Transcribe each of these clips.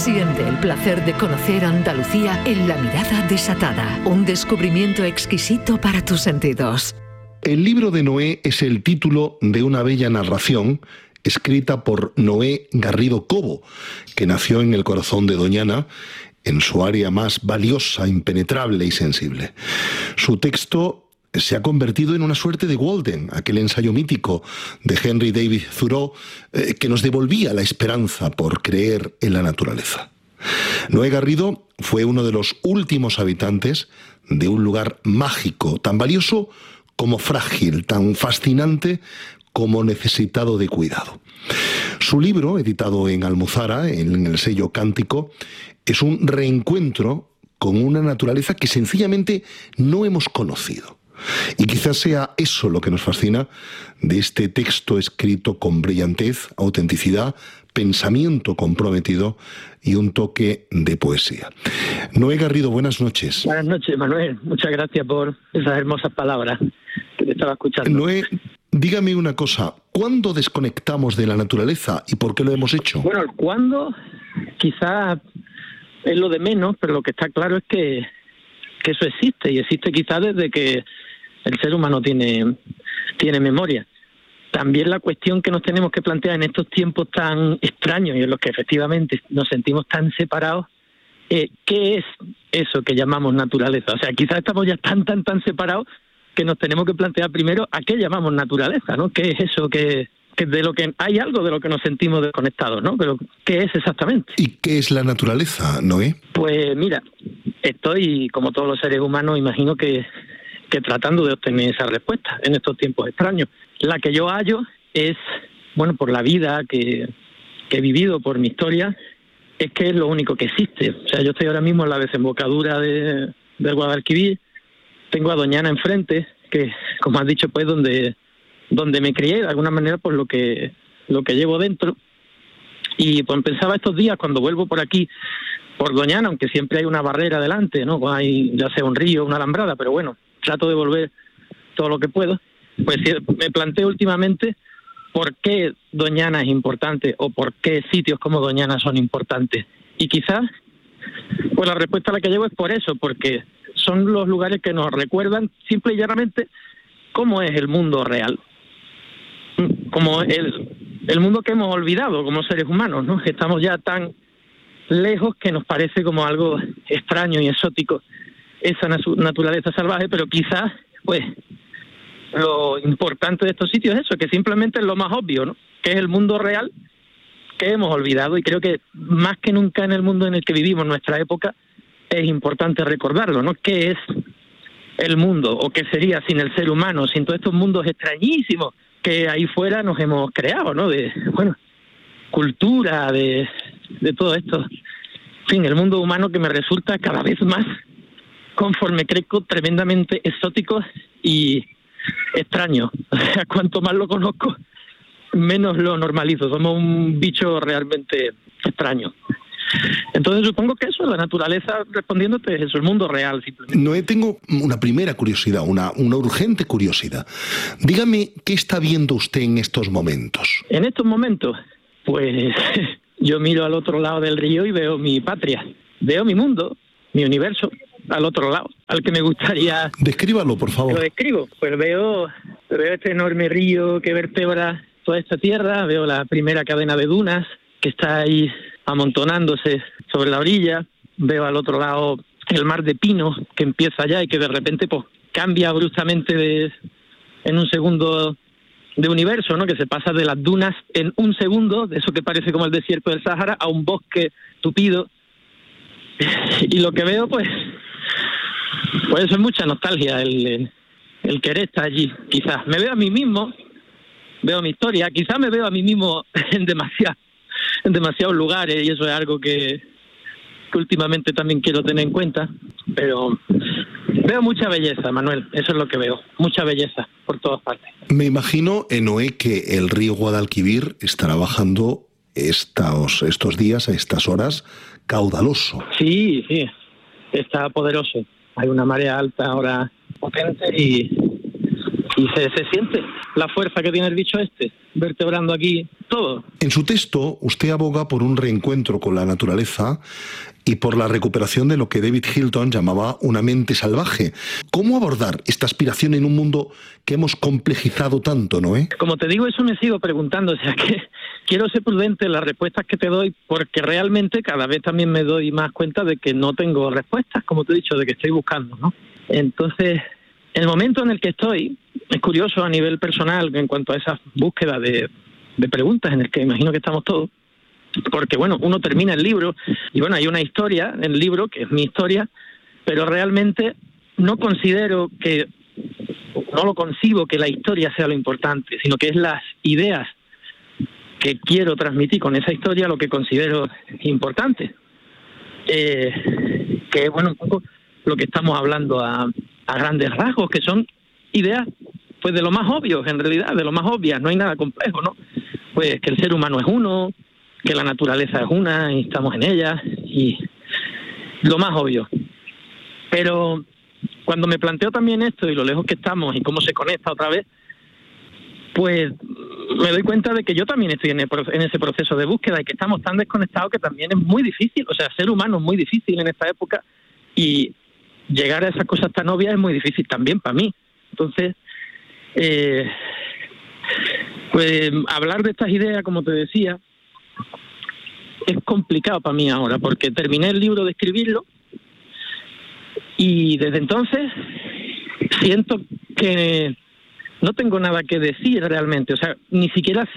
Siente el placer de conocer Andalucía en La Mirada Desatada, un descubrimiento exquisito para tus sentidos. El libro de Noé es el título de una bella narración escrita por Noé Garrido Cobo, que nació en el corazón de Doñana, en su área más valiosa, impenetrable y sensible. Su texto se ha convertido en una suerte de Walden, aquel ensayo mítico de Henry David Thoreau que nos devolvía la esperanza por creer en la naturaleza. Noé Garrido fue uno de los últimos habitantes de un lugar mágico, tan valioso como frágil, tan fascinante como necesitado de cuidado. Su libro, editado en Almuzara, en el sello Cántico, es un reencuentro con una naturaleza que sencillamente no hemos conocido. Y quizás sea eso lo que nos fascina de este texto escrito con brillantez, autenticidad, pensamiento comprometido y un toque de poesía. Noé Garrido, buenas noches. Buenas noches, Manuel. Muchas gracias por esas hermosas palabras que te estaba escuchando. Noé, dígame una cosa, ¿cuándo desconectamos de la naturaleza y por qué lo hemos hecho? Bueno, el cuándo quizás es lo de menos, pero lo que está claro es que eso existe, y existe quizás desde que el ser humano tiene memoria. También la cuestión que nos tenemos que plantear en estos tiempos tan extraños y en los que efectivamente nos sentimos tan separados, ¿qué es eso que llamamos naturaleza? O sea, quizás estamos ya tan separados que nos tenemos que plantear primero a qué llamamos naturaleza, ¿no? ¿Qué es eso que de lo que hay algo de lo que nos sentimos desconectados, ¿no? Pero ¿qué es exactamente? ¿Y qué es la naturaleza, Noé? Pues mira, estoy, como todos los seres humanos, imagino que tratando de obtener esa respuesta en estos tiempos extraños. La que yo hallo es, bueno, por la vida que he vivido, por mi historia, es que es lo único que existe. O sea, yo estoy ahora mismo en la desembocadura del Guadalquivir, tengo a Doñana enfrente, que, como has dicho, pues donde me crié, de alguna manera, por lo que llevo dentro. Y pues pensaba estos días, cuando vuelvo por aquí, por Doñana, aunque siempre hay una barrera delante, ¿no? Hay ya sea un río, una alambrada, pero bueno, trato de volver todo lo que puedo. Pues me planteo últimamente por qué Doñana es importante o por qué sitios como Doñana son importantes. Y quizás, pues la respuesta a la que llevo es por eso, porque son los lugares que nos recuerdan simple y llanamente cómo es el mundo real. Como el mundo que hemos olvidado como seres humanos, ¿no? Estamos ya tan lejos que nos parece como algo extraño y exótico esa naturaleza salvaje, pero quizás, pues, lo importante de estos sitios es eso, que simplemente es lo más obvio, ¿no? Que es el mundo real que hemos olvidado, y creo que más que nunca en el mundo en el que vivimos, en nuestra época, es importante recordarlo, ¿no? ¿Qué es el mundo, o qué sería sin el ser humano, sin todos estos mundos extrañísimos que ahí fuera nos hemos creado, ¿no? De, bueno, cultura, de todo esto. En fin, el mundo humano que me resulta cada vez más, conforme crezco, tremendamente exótico y extraño. O sea, cuanto más lo conozco, menos lo normalizo. Somos un bicho realmente extraño. Entonces supongo que eso, la naturaleza, respondiéndote, es eso, el mundo real, simplemente. Noé, tengo una primera curiosidad, una urgente curiosidad. Dígame, ¿qué está viendo usted en estos momentos? En estos momentos, pues yo miro al otro lado del río y veo mi patria, veo mi mundo, mi universo, al otro lado, al que me gustaría... Descríbalo, por favor. Lo describo, pues veo este enorme río que vertebra toda esta tierra, veo la primera cadena de dunas que está ahí amontonándose sobre la orilla, veo al otro lado el mar de pinos que empieza allá y que de repente pues cambia bruscamente en un segundo de universo, ¿no? Que se pasa de las dunas en un segundo, de eso que parece como el desierto del Sáhara, a un bosque tupido. Y lo que veo, pues eso es mucha nostalgia, el querer estar allí. Quizás me veo a mí mismo, veo mi historia, quizás me veo a mí mismo en demasiados lugares, y eso es algo que últimamente también quiero tener en cuenta, pero veo mucha belleza, Manuel, eso es lo que veo, mucha belleza por todas partes. Me imagino, Noé, que el río Guadalquivir estará bajando estos días, a estas horas, caudaloso. Sí, está poderoso. Hay una marea alta ahora potente y se siente la fuerza que tiene el bicho este. vertebrando aquí todo. En su texto, usted aboga por un reencuentro con la naturaleza y por la recuperación de lo que David Hilton llamaba una mente salvaje. ¿Cómo abordar esta aspiración en un mundo que hemos complejizado tanto, Noé? Como te digo, eso me sigo preguntando, o sea que quiero ser prudente en las respuestas que te doy, porque realmente cada vez también me doy más cuenta de que no tengo respuestas, como te he dicho, de que estoy buscando, ¿no? Entonces, el momento en el que estoy es curioso a nivel personal en cuanto a esa búsqueda de preguntas en el que imagino que estamos todos, porque bueno, uno termina el libro y bueno, hay una historia en el libro que es mi historia, pero realmente no concibo que la historia sea lo importante, sino que es las ideas que quiero transmitir con esa historia lo que considero importante, que es bueno un poco lo que estamos hablando a grandes rasgos, que son ideas pues de lo más obvio, en realidad, de lo más obvias, no hay nada complejo, ¿no? Pues que el ser humano es uno, que la naturaleza es una y estamos en ella, y lo más obvio. Pero cuando me planteo también esto y lo lejos que estamos y cómo se conecta otra vez, pues me doy cuenta de que yo también estoy en ese proceso de búsqueda y que estamos tan desconectados que también es muy difícil, o sea, ser humano es muy difícil en esta época y llegar a esas cosas tan obvias es muy difícil también para mí. Entonces, pues hablar de estas ideas, como te decía, es complicado para mí ahora, porque terminé el libro de escribirlo y desde entonces siento que no tengo nada que decir realmente, o sea, ni siquiera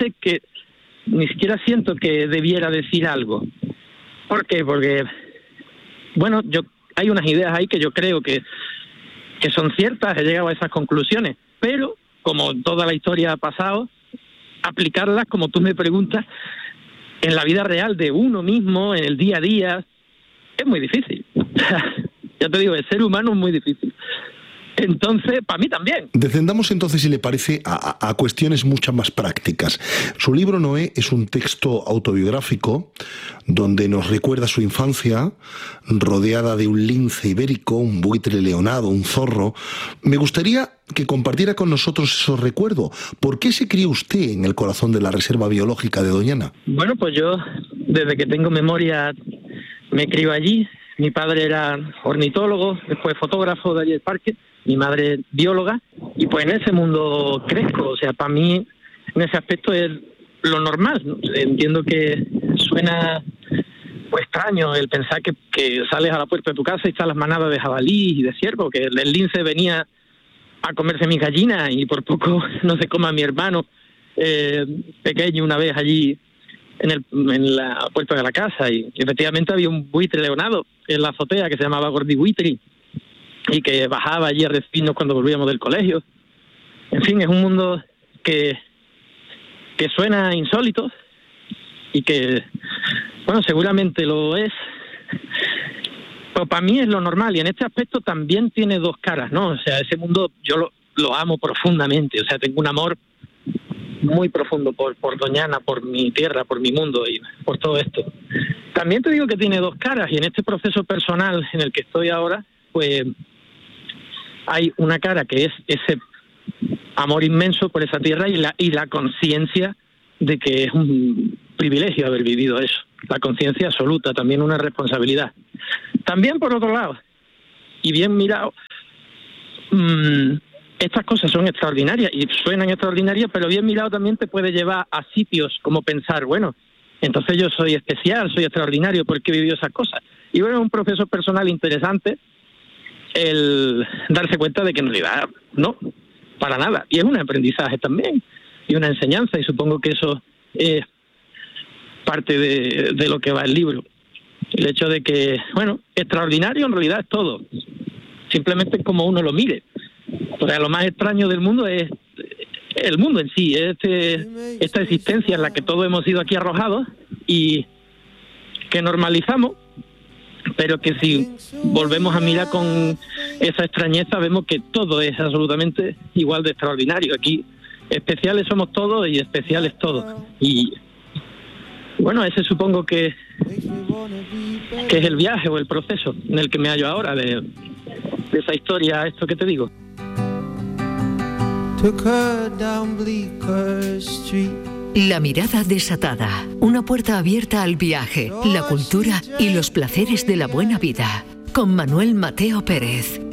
siento que debiera decir algo. ¿Por qué? Porque, bueno, hay unas ideas ahí que yo creo que son ciertas, he llegado a esas conclusiones, pero como toda la historia ha pasado, aplicarlas, como tú me preguntas, en la vida real de uno mismo, en el día a día, es muy difícil. Ya te digo, el ser humano es muy difícil. Entonces, para mí también. Descendamos entonces, si le parece, a cuestiones mucho más prácticas. Su libro, Noé, es un texto autobiográfico donde nos recuerda su infancia rodeada de un lince ibérico, un buitre leonado, un zorro. Me gustaría que compartiera con nosotros esos recuerdos. ¿Por qué se crió usted en el corazón de la Reserva Biológica de Doñana? Bueno, pues yo, desde que tengo memoria, me crió allí. Mi padre era ornitólogo, después fotógrafo de allí del parque. Mi madre bióloga, y pues en ese mundo crezco, o sea, para mí en ese aspecto es lo normal, ¿no? Entiendo que suena pues extraño el pensar que sales a la puerta de tu casa y están las manadas de jabalí y de ciervo, que el lince venía a comerse mis gallinas y por poco no se coma a mi hermano pequeño una vez allí en la puerta de la casa, y efectivamente había un buitre leonado en la azotea que se llamaba Gordibuitri, y que bajaba allí a recibirnos cuando volvíamos del colegio. En fin, es un mundo que suena insólito y que, bueno, seguramente lo es, pero para mí es lo normal, y en este aspecto también tiene dos caras, ¿no? O sea, ese mundo yo lo amo profundamente, o sea, tengo un amor muy profundo por Doñana, por mi tierra, por mi mundo y por todo esto. También te digo que tiene dos caras, y en este proceso personal en el que estoy ahora, pues hay una cara que es ese amor inmenso por esa tierra y la conciencia de que es un privilegio haber vivido eso, la conciencia absoluta, también una responsabilidad. También, por otro lado, y bien mirado, estas cosas son extraordinarias y suenan extraordinarias, pero bien mirado también te puede llevar a sitios como pensar, bueno, entonces yo soy especial, soy extraordinario porque he vivido esas cosas. Y bueno, es un proceso personal interesante el darse cuenta de que en realidad no, para nada. Y es un aprendizaje también y una enseñanza, y supongo que eso es parte de lo que va el libro. El hecho de que, bueno, extraordinario en realidad es todo, simplemente como uno lo mire. O sea, lo más extraño del mundo es el mundo en sí, esta existencia en la que todos hemos sido aquí arrojados y que normalizamos, pero que si volvemos a mirar con esa extrañeza vemos que todo es absolutamente igual de extraordinario. Aquí especiales somos todos y especiales todos. Y bueno, ese supongo que es el viaje o el proceso en el que me hallo ahora de esa historia, esto que te digo. Took her down Bleecker Street. La mirada desatada. Una puerta abierta al viaje, la cultura y los placeres de la buena vida. Con Manuel Mateo Pérez.